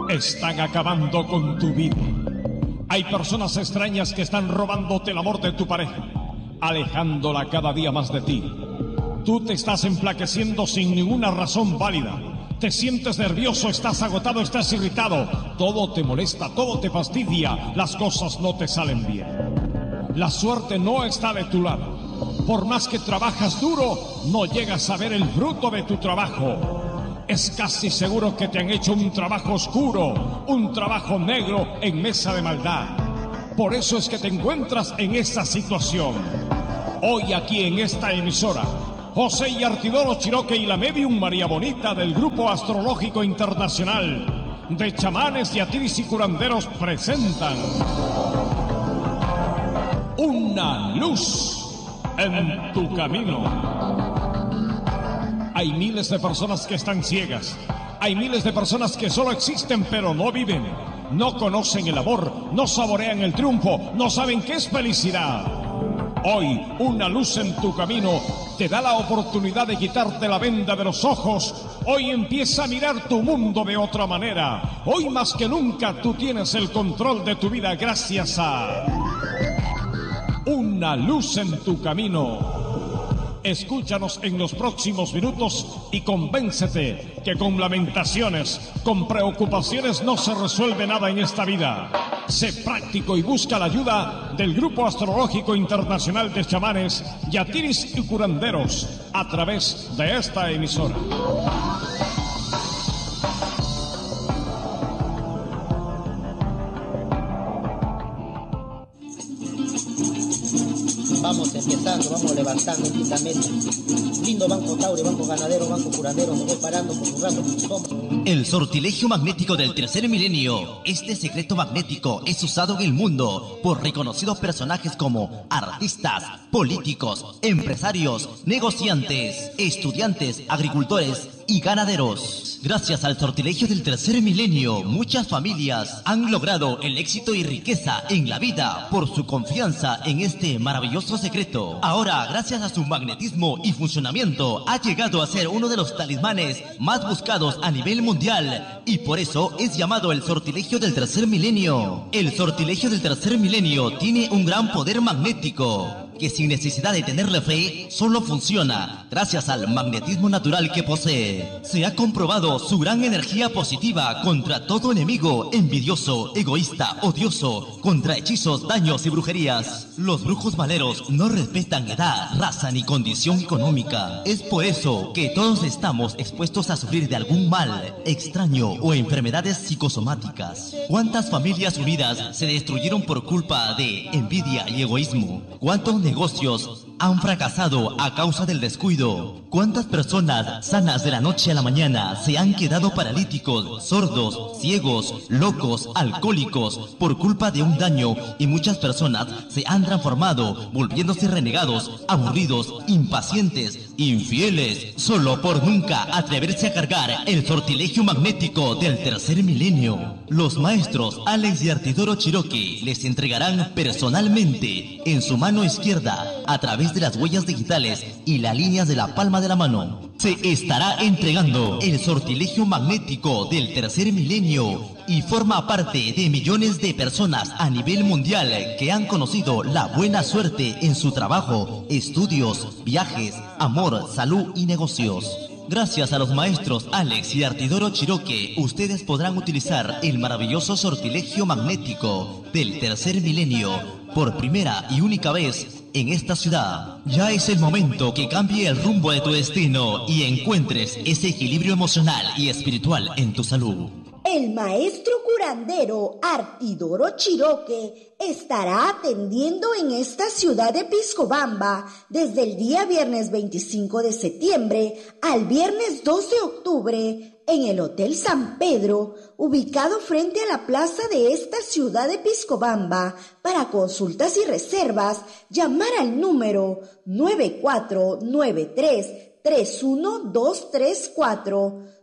Están acabando con tu vida. Hay personas extrañas que están robándote el amor de tu pareja, alejándola cada día más de ti. Tú te estás enflaqueciendo sin ninguna razón válida. Te sientes nervioso, estás agotado, estás irritado. Todo te molesta, todo te fastidia. Las cosas no te salen bien. La suerte no está de tu lado. Por más que trabajas duro, no llegas a ver el fruto de tu trabajo. Es casi seguro que te han hecho un trabajo oscuro, un trabajo negro en mesa de maldad. Por eso es que te encuentras en esta situación. Hoy aquí en esta emisora, José y Artidoro Chiroque y la medium María Bonita del Grupo Astrológico Internacional de Chamanes, Yatiris y Curanderos presentan Una luz en tu camino. Hay miles de personas que están ciegas. Hay miles de personas que solo existen pero no viven. No conocen el amor, no saborean el triunfo, no saben qué es felicidad. Hoy, una luz en tu camino te da la oportunidad de quitarte la venda de los ojos. Hoy empieza a mirar tu mundo de otra manera. Hoy más que nunca tú tienes el control de tu vida gracias a Una luz en tu camino. Escúchanos en los próximos minutos y convéncete que con lamentaciones, con preocupaciones no se resuelve nada en esta vida. Sé práctico y busca la ayuda del Grupo Astrológico Internacional de Chamanes, Yatiris y Curanderos a través de esta emisora. Vamos empezando, vamos levantando lentamente. Lindo banco Taure, banco ganadero, banco curandero, me voy parando por un rato. El sortilegio magnético del tercer milenio. Este secreto magnético es usado en el mundo por reconocidos personajes como artistas, políticos, empresarios, negociantes, estudiantes, agricultores y ganaderos. Gracias al sortilegio del tercer milenio, muchas familias han logrado el éxito y riqueza en la vida por su confianza en este maravilloso secreto. Ahora, gracias a su magnetismo y funcionamiento, ha llegado a ser uno de los talismanes más buscados a nivel mundial y por eso es llamado el sortilegio del tercer milenio. El sortilegio del tercer milenio tiene un gran poder magnético que sin necesidad de tenerle fe, solo funciona gracias al magnetismo natural que posee. Se ha comprobado su gran energía positiva contra todo enemigo envidioso, egoísta, odioso, contra hechizos, daños y brujerías. Los brujos maleros no respetan edad, raza ni condición económica. Es por eso que todos estamos expuestos a sufrir de algún mal extraño o enfermedades psicosomáticas. ¿Cuántas familias unidas se destruyeron por culpa de envidia y egoísmo? ¿Cuántos negocios han fracasado a causa del descuido? ¿Cuántas personas sanas de la noche a la mañana se han quedado paralíticos, sordos, ciegos, locos, alcohólicos por culpa de un daño? Y muchas personas se han transformado volviéndose renegados, aburridos, impacientes, infieles, solo por nunca atreverse a cargar el sortilegio magnético del tercer milenio. Los maestros Alex y Artidoro Chiroque les entregarán personalmente en su mano izquierda, a través de las huellas digitales y las líneas de la palma de la mano, se estará entregando el sortilegio magnético del tercer milenio y forma parte de millones de personas a nivel mundial que han conocido la buena suerte en su trabajo, estudios, viajes, amor, salud y negocios. Gracias a los maestros Alex y Artidoro Chiroque, ustedes podrán utilizar el maravilloso sortilegio magnético del tercer milenio por primera y única vez en esta ciudad. Ya es el momento que cambie el rumbo de tu destino y encuentres ese equilibrio emocional y espiritual en tu salud. El maestro curandero Artidoro Chiroque estará atendiendo en esta ciudad de Piscobamba desde el día viernes 25 de septiembre al viernes 2 de octubre en el Hotel San Pedro, ubicado frente a la plaza de esta ciudad de Piscobamba. Para consultas y reservas, llamar al número 9493-31234.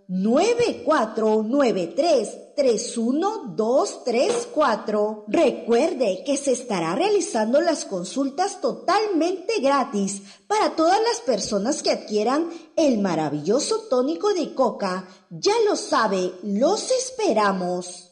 9493-31234. Recuerde que se estará realizando las consultas totalmente gratis para todas las personas que adquieran el maravilloso tónico de coca. Ya lo sabe, los esperamos.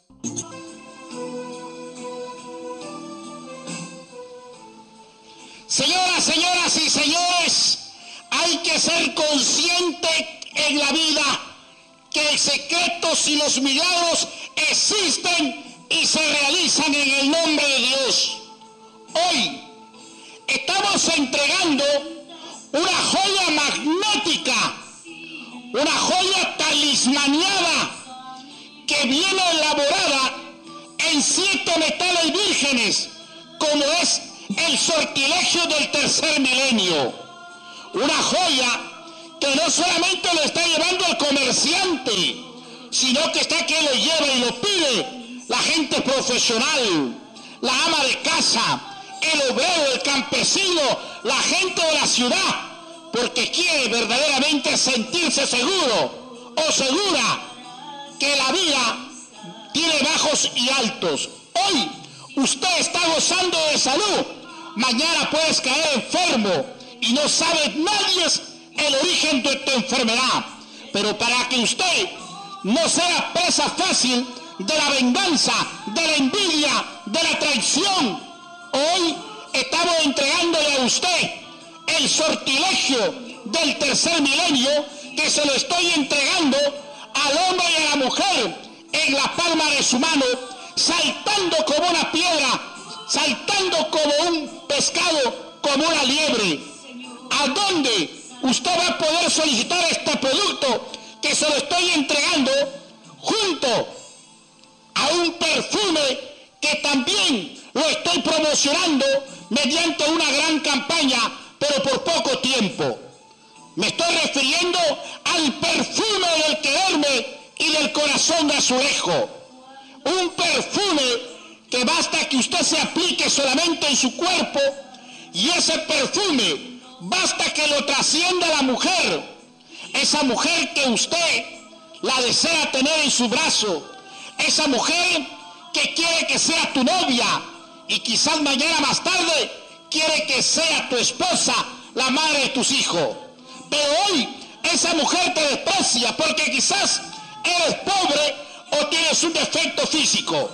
Señoras y señores, hay que ser consciente en la vida que los secretos y los milagros existen y se realizan en el nombre de Dios. Hoy estamos entregando una joya magnética, una joya talismaniada que viene elaborada en 7 metales vírgenes, como es el sortilegio del tercer milenio. Una joya que no solamente lo está llevando el comerciante, sino que está que lo lleva y lo pide la gente profesional, la ama de casa, el obrero, el campesino, la gente de la ciudad, porque quiere verdaderamente sentirse seguro o segura que la vida tiene bajos y altos. Hoy usted está gozando de salud, mañana puedes caer enfermo y no sabe nadie el origen de tu enfermedad. Pero para que usted no sea presa fácil de la venganza, de la envidia, de la traición, hoy estamos entregándole a usted el sortilegio del tercer milenio, que se lo estoy entregando al hombre y a la mujer en la palma de su mano, saltando como una piedra, saltando como un pescado, como una liebre. ¿A dónde usted va a poder solicitar este producto que se lo estoy entregando junto a un perfume que también lo estoy promocionando mediante una gran campaña, pero por poco tiempo? Me estoy refiriendo al perfume del que duerme y del corazón de azulejo. Un perfume que basta que usted se aplique solamente en su cuerpo, y ese perfume basta que lo trascienda la mujer, esa mujer que usted la desea tener en su brazo, esa mujer que quiere que sea tu novia y quizás mañana más tarde quiere que sea tu esposa, la madre de tus hijos. Pero hoy esa mujer te desprecia porque quizás eres pobre o tienes un defecto físico.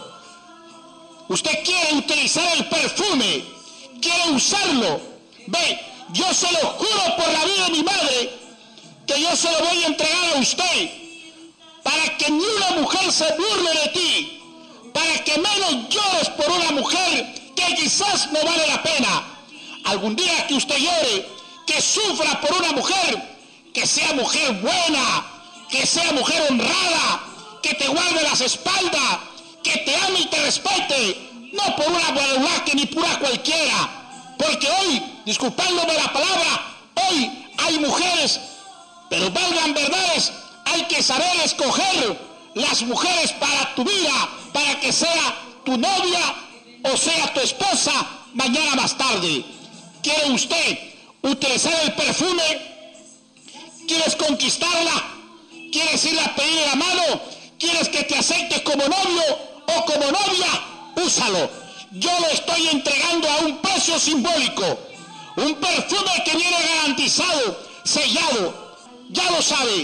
Usted quiere utilizar el perfume, quiere usarlo. Ve, yo se lo juro por la vida de mi madre que yo se lo voy a entregar a usted para que ni una mujer se burle de ti, para que menos llores por una mujer que quizás no vale la pena. Algún día que usted llore, que sufra por una mujer, que sea mujer buena, que sea mujer honrada, que te guarde las espaldas, que te ame y te respete, no por una guarulaque ni pura cualquiera, porque hoy, disculpándome la palabra, hoy hay mujeres, pero valgan verdades, hay que saber escoger las mujeres para tu vida, para que sea tu novia o sea tu esposa mañana más tarde. ¿Quiere usted utilizar el perfume? ¿Quieres conquistarla? ¿Quieres irle a pedir la mano? ¿Quieres que te acepte como novio o como novia? Úsalo. Yo lo estoy entregando a un precio simbólico. Un perfume que viene garantizado, sellado. Ya lo sabe.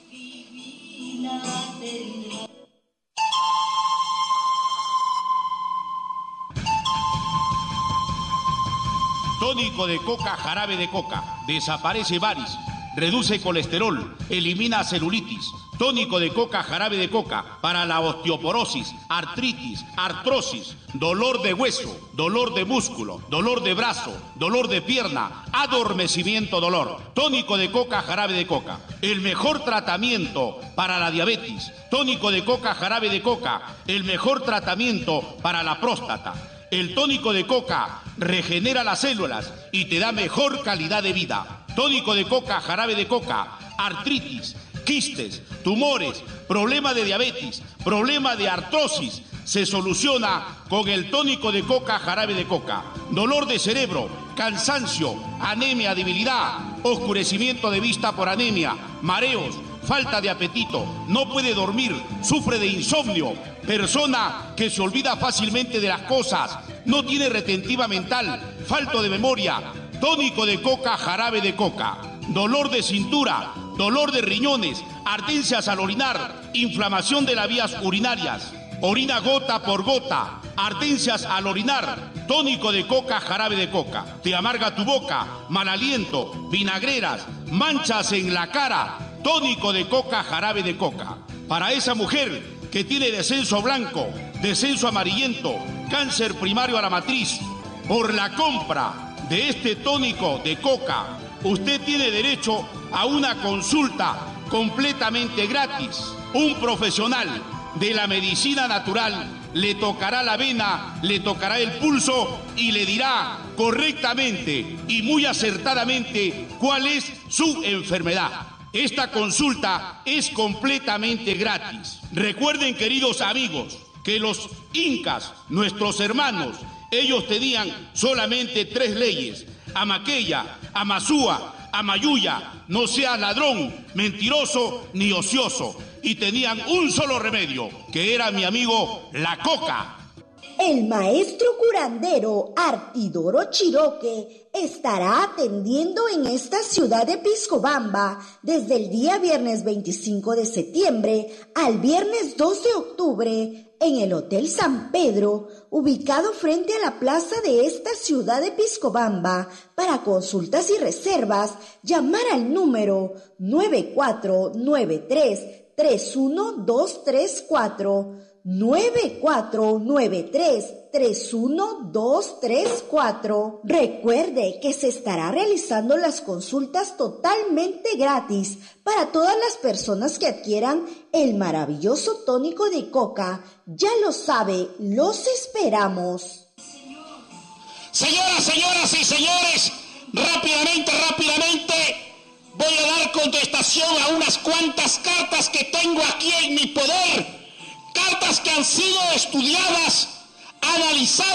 Tónico de coca, jarabe de coca. Desaparece varices, reduce colesterol, elimina celulitis. Tónico de coca, jarabe de coca. Para la osteoporosis, artritis, artrosis, dolor de hueso, dolor de músculo, dolor de brazo, dolor de pierna, adormecimiento, dolor. Tónico de coca, jarabe de coca. El mejor tratamiento para la diabetes. Tónico de coca, jarabe de coca. El mejor tratamiento para la próstata. El tónico de coca regenera las células y te da mejor calidad de vida. Tónico de coca, jarabe de coca. Artritis, quistes, tumores, problema de diabetes, problema de artrosis, se soluciona con el tónico de coca, jarabe de coca. Dolor de cerebro, cansancio, anemia, debilidad, oscurecimiento de vista por anemia, mareos, falta de apetito, no puede dormir, sufre de insomnio, persona que se olvida fácilmente de las cosas, no tiene retentiva mental, falto de memoria, tónico de coca, jarabe de coca, dolor de cintura, dolor de riñones, artencias al orinar, inflamación de las vías urinarias, orina gota por gota, artencias al orinar, tónico de coca, jarabe de coca. Te amarga tu boca, mal aliento, vinagreras, manchas en la cara, tónico de coca, jarabe de coca. Para esa mujer que tiene descenso blanco, descenso amarillento, cáncer primario a la matriz, por la compra de este tónico de coca, usted tiene derecho a una consulta completamente gratis. Un profesional de la medicina natural le tocará la vena, le tocará el pulso y le dirá correctamente y muy acertadamente cuál es su enfermedad. Esta consulta es completamente gratis. Recuerden, queridos amigos, que los incas, nuestros hermanos, ellos tenían solamente 3 leyes: Amaqueya, Amazúa, Amayuya, no seas ladrón, mentiroso ni ocioso. Y tenían un solo remedio, que era, mi amigo, la coca. El maestro curandero Artidoro Chiroque estará atendiendo en esta ciudad de Piscobamba desde el día viernes 25 de septiembre al viernes 2 de octubre en el Hotel San Pedro, ubicado frente a la plaza de esta ciudad de Piscobamba. Para consultas y reservas, llamar al número 9493-31234, 9493-31234. Recuerde que se estará realizando las consultas totalmente gratis para todas las personas que adquieran el maravilloso tónico de coca. Ya lo sabe, los esperamos. Señoras y señores, rápidamente, voy a dar contestación a unas cuantas cartas que tengo aquí en mi poder. Cartas que han sido estudiadas, analizadas